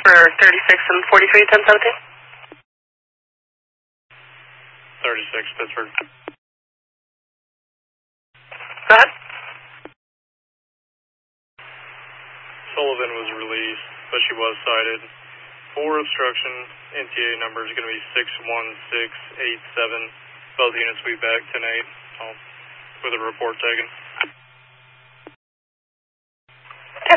for 36 and 43, 1017. 36, Pittsburgh. Go ahead. Sullivan was released, but she was cited for obstruction. NTA number is going to be 61687. Both units will be back 10-8 with a report taken.